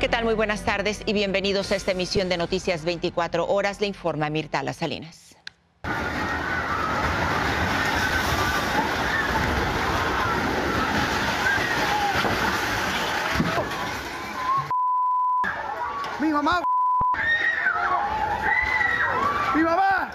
¿Qué tal? Muy buenas tardes y bienvenidos a esta emisión de Noticias 24 Horas. Le informa Mirtala Salinas. ¡Mi mamá! ¡Mi mamá!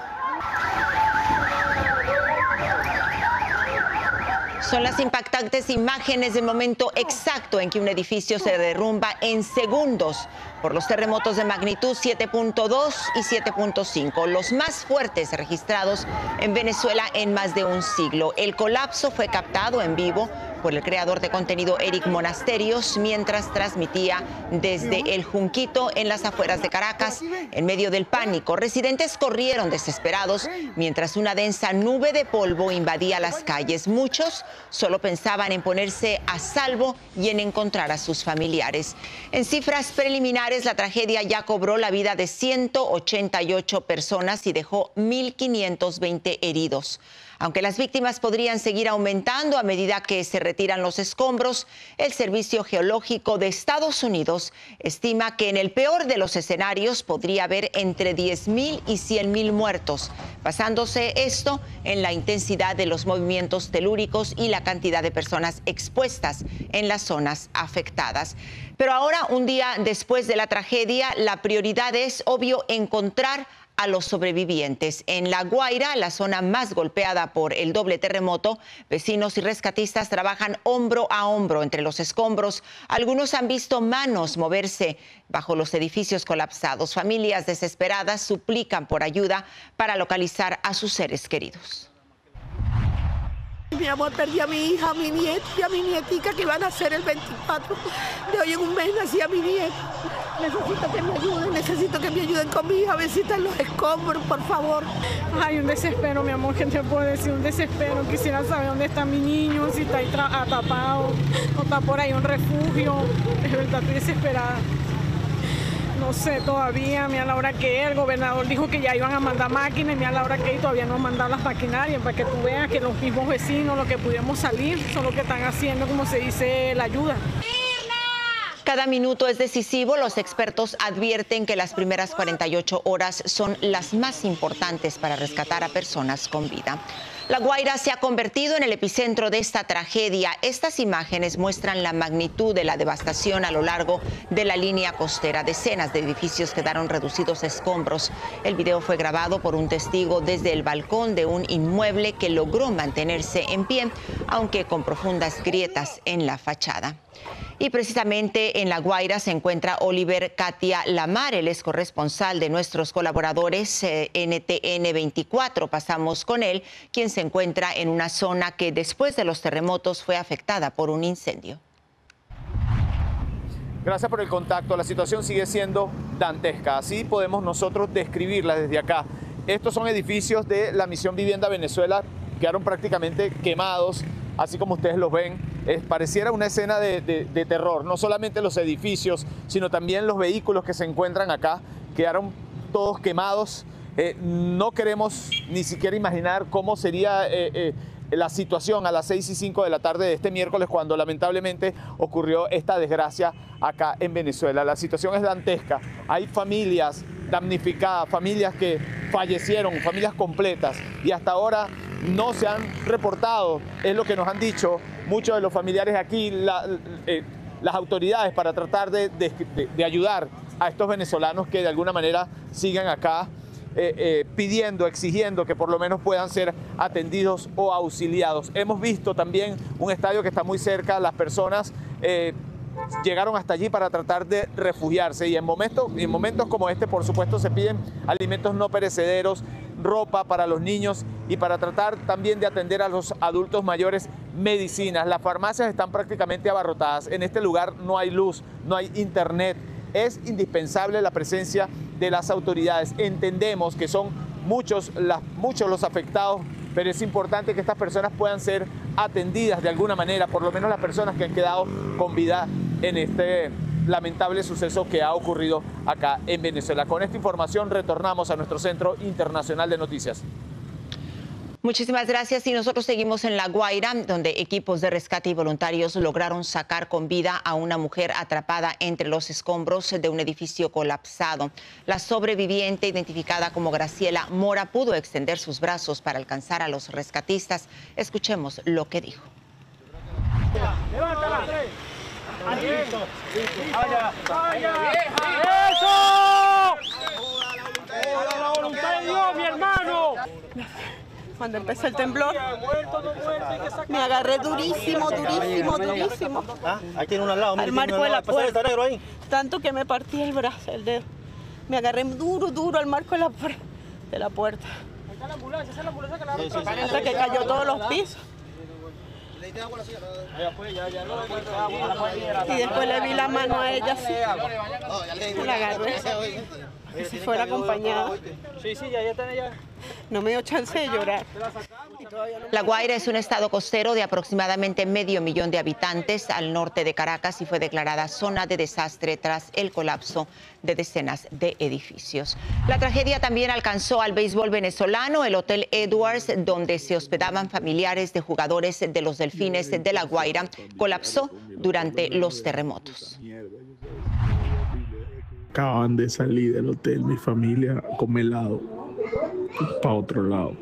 Son las impactantes imágenes del momento exacto en que un edificio se derrumba en segundos por los terremotos de magnitud 7.2 y 7.5, los más fuertes registrados en Venezuela en más de un siglo. El colapso fue captado en vivo por el creador de contenido Eric Monasterios mientras transmitía desde El Junquito en las afueras de Caracas. En medio del pánico, residentes corrieron desesperados mientras una densa nube de polvo invadía las calles. Muchos solo pensaban en ponerse a salvo y en encontrar a sus familiares. En cifras preliminares, la tragedia ya cobró la vida de 188 personas y dejó 1.520 heridos. Aunque las víctimas podrían seguir aumentando a medida que se retiran los escombros, el Servicio Geológico de Estados Unidos estima que en el peor de los escenarios podría haber entre 10.000 y 100.000 muertos, basándose esto en la intensidad de los movimientos telúricos y la cantidad de personas expuestas en las zonas afectadas. Pero ahora, un día después de la tragedia, la prioridad es, obvio, encontrar a los sobrevivientes. En La Guaira, la zona más golpeada por el doble terremoto, vecinos y rescatistas trabajan hombro a hombro entre los escombros. Algunos han visto manos moverse bajo los edificios colapsados. Familias desesperadas suplican por ayuda para localizar a sus seres queridos. Mi amor, perdí a mi hija, a mi nieta y a mi nietica que van a nacer el 24 de hoy en un mes. Nací a mi nieta. Necesito que me ayuden con mi hija, a ver si están los escombros, por favor. Ay, un desespero, mi amor, ¿qué te puedo decir? Un desespero. Quisiera saber dónde está mi niño, si está ahí atrapado o está por ahí un refugio. Es verdad, estoy desesperada. No sé todavía, mira la hora que el gobernador dijo que ya iban a mandar máquinas, mira la hora que todavía no han mandado las maquinarias para que tú veas que los mismos vecinos, los que pudimos salir, son los que están haciendo, como se dice, la ayuda. Cada minuto es decisivo. Los expertos advierten que las primeras 48 horas son las más importantes para rescatar a personas con vida. La Guaira se ha convertido en el epicentro de esta tragedia. Estas imágenes muestran la magnitud de la devastación a lo largo de la línea costera. Decenas de edificios quedaron reducidos a escombros. El video fue grabado por un testigo desde el balcón de un inmueble que logró mantenerse en pie, aunque con profundas grietas en la fachada. Y precisamente en La Guaira se encuentra Oliver Katia Lamar, él es corresponsal de nuestros colaboradores NTN 24. Pasamos con él, quien se encuentra en una zona que después de los terremotos fue afectada por un incendio. Gracias por el contacto. La situación sigue siendo dantesca. Así podemos nosotros describirla desde acá. Estos son edificios de la Misión Vivienda Venezuela, quedaron prácticamente quemados, así como ustedes los ven. Pareciera una escena de terror. No solamente los edificios, sino también los vehículos que se encuentran acá quedaron todos quemados. No queremos ni siquiera imaginar cómo sería la situación a las 6:05 de la tarde de este miércoles, cuando lamentablemente ocurrió esta desgracia acá en Venezuela. La situación es dantesca. Hay familias damnificadas, familias que fallecieron, familias completas, y hasta ahora no se han reportado, es lo que nos han dicho muchos de los familiares aquí, las autoridades, para tratar de ayudar a estos venezolanos que de alguna manera sigan acá pidiendo, exigiendo que por lo menos puedan ser atendidos o auxiliados. Hemos visto también un estadio que está muy cerca, las personas llegaron hasta allí para tratar de refugiarse, y en momentos como este, por supuesto, se piden alimentos no perecederos, ropa para los niños y para tratar también de atender a los adultos mayores, medicinas. Las farmacias están prácticamente abarrotadas. En este lugar no hay luz, no hay internet. Es indispensable la presencia de las autoridades. Entendemos que son muchos los afectados, pero es importante que estas personas puedan ser atendidas de alguna manera, por lo menos las personas que han quedado con vida en este lamentable suceso que ha ocurrido acá en Venezuela. Con esta información retornamos a nuestro Centro Internacional de Noticias. Muchísimas gracias. Y nosotros seguimos en La Guaira, donde equipos de rescate y voluntarios lograron sacar con vida a una mujer atrapada entre los escombros de un edificio colapsado. La sobreviviente, identificada como Graciela Mora, pudo extender sus brazos para alcanzar a los rescatistas. Escuchemos lo que dijo. ¡Levántala! ¡Eso! ¡La voluntad de Dios, mi hermano! Cuando empezó el temblor, me agarré durísimo. Ahí tiene uno al lado, al marco de la puerta. Ahí. Tanto que me partí el brazo, el dedo. Me agarré duro al marco de la puerta. Esa es la ambulancia que la Hasta que cayó todos los pisos. Y después le vi la mano a ella así. La agarré. Que si fuera acompañada. Sí, ya están allá. No me dio chance de llorar. La Guaira es un estado costero de aproximadamente 500,000 de habitantes al norte de Caracas y fue declarada zona de desastre tras el colapso de decenas de edificios. La tragedia también alcanzó al béisbol venezolano. El Hotel Edwards, donde se hospedaban familiares de jugadores de los Delfines de La Guaira, colapsó durante los terremotos. Acaban de salir del hotel, mi familia come helado para otro lado.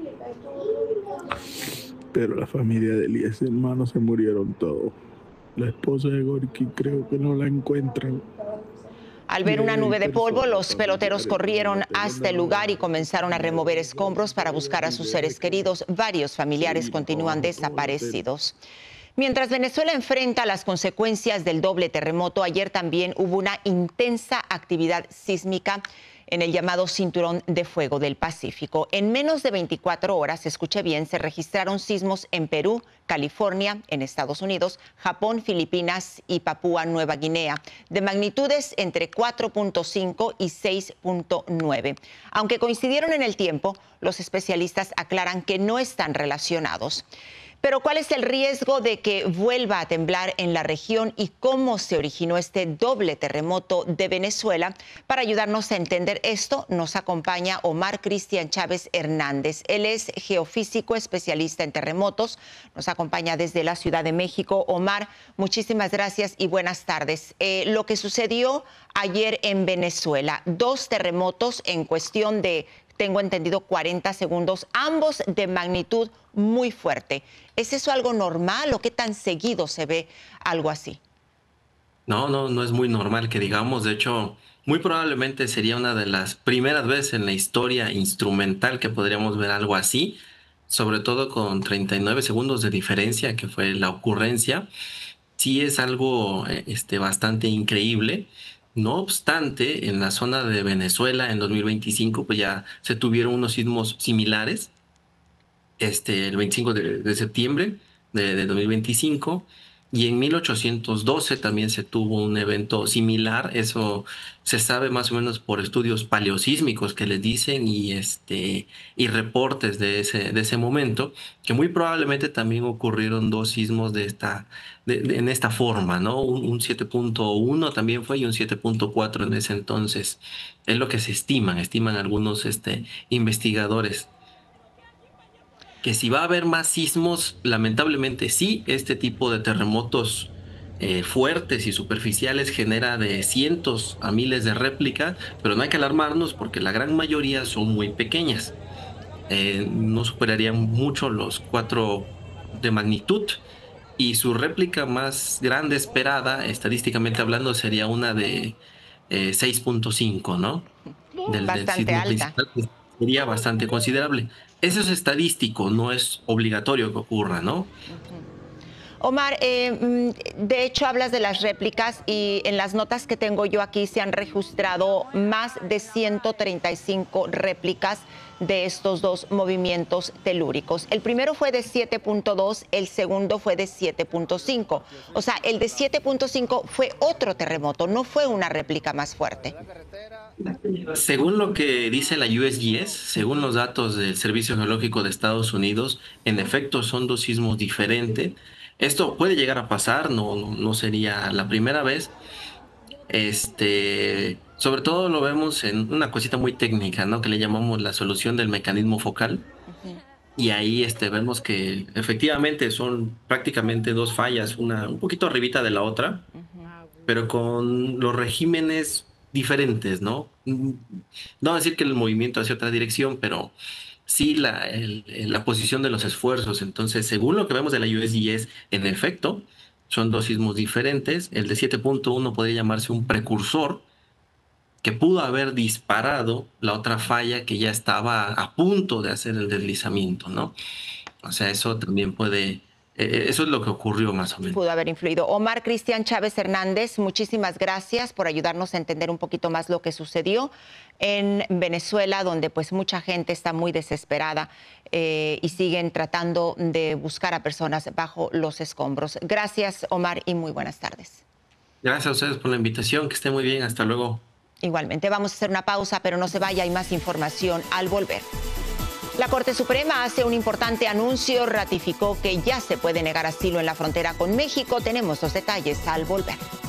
Pero la familia de Elías y hermanos se murieron todos. La esposa de Gorky creo que no la encuentran. Al ver una nube de polvo, los peloteros corrieron hasta el lugar y comenzaron a remover escombros para buscar a sus seres queridos. Varios familiares continúan desaparecidos. Mientras Venezuela enfrenta las consecuencias del doble terremoto, ayer también hubo una intensa actividad sísmica en el llamado Cinturón de Fuego del Pacífico. En menos de 24 horas, escuche bien, se registraron sismos en Perú, California, en Estados Unidos, Japón, Filipinas y Papúa Nueva Guinea, de magnitudes entre 4.5 y 6.9. Aunque coincidieron en el tiempo, los especialistas aclaran que no están relacionados. Pero ¿cuál es el riesgo de que vuelva a temblar en la región y cómo se originó este doble terremoto de Venezuela? Para ayudarnos a entender esto, nos acompaña Omar Cristian Chávez Hernández. Él es geofísico especialista en terremotos. Nos acompaña desde la Ciudad de México. Omar, muchísimas gracias y buenas tardes. Lo que sucedió ayer en Venezuela, 2 terremotos en cuestión de, tengo entendido, 40 segundos, ambos de magnitud muy fuerte. ¿Es eso algo normal o qué tan seguido se ve algo así? No es muy normal que digamos. De hecho, muy probablemente sería una de las primeras veces en la historia instrumental que podríamos ver algo así, sobre todo con 39 segundos de diferencia, que fue la ocurrencia. Sí es algo bastante increíble. No obstante, en la zona de Venezuela en 2025 pues ya se tuvieron unos sismos similares. El 25 de septiembre de 2025, y en 1812 también se tuvo un evento similar. Eso se sabe más o menos por estudios paleosísmicos que les dicen y reportes de ese momento, que muy probablemente también ocurrieron 2 sismos en esta forma, ¿no? Un 7.1 también fue y un 7.4 en ese entonces. Es lo que se estiman algunos investigadores. Que si va a haber más sismos, lamentablemente sí. Este tipo de terremotos fuertes y superficiales genera de cientos a miles de réplicas, pero no hay que alarmarnos porque la gran mayoría son muy pequeñas. No superarían mucho los 4 de magnitud, y su réplica más grande esperada, estadísticamente hablando, sería una de 6.5, ¿no? Bastante sismo alta. principal, sería bastante considerable. Eso es estadístico, no es obligatorio que ocurra, ¿no? Omar, de hecho hablas de las réplicas y en las notas que tengo yo aquí se han registrado más de 135 réplicas de estos 2 movimientos telúricos. El primero fue de 7.2, el segundo fue de 7.5. O sea, el de 7.5 fue otro terremoto, no fue una réplica más fuerte. Según lo que dice la USGS, según los datos del Servicio Geológico de Estados Unidos, en efecto son 2 sismos diferentes. Esto puede llegar a pasar, no sería la primera vez. Sobre todo lo vemos en una cosita muy técnica, ¿no? Que le llamamos la solución del mecanismo focal. Y ahí vemos que efectivamente son prácticamente dos fallas, una un poquito arribita de la otra, pero con los regímenes diferentes, ¿no? No voy a decir que el movimiento hacia otra dirección, pero sí la posición de los esfuerzos. Entonces, según lo que vemos de la USGS, en efecto, son dos sismos diferentes. El de 7.1 podría llamarse un precursor que pudo haber disparado la otra falla que ya estaba a punto de hacer el deslizamiento, ¿no? O sea, eso también puede... Eso es lo que ocurrió más o menos. Pudo haber influido. Omar Cristian Chávez Hernández, muchísimas gracias por ayudarnos a entender un poquito más lo que sucedió en Venezuela, donde pues mucha gente está muy desesperada y siguen tratando de buscar a personas bajo los escombros. Gracias, Omar, y muy buenas tardes. Gracias a ustedes por la invitación. Que esté muy bien. Hasta luego. Igualmente, vamos a hacer una pausa, pero no se vaya, hay más información al volver. La Corte Suprema hace un importante anuncio, ratificó que ya se puede negar asilo en la frontera con México. Tenemos los detalles al volver.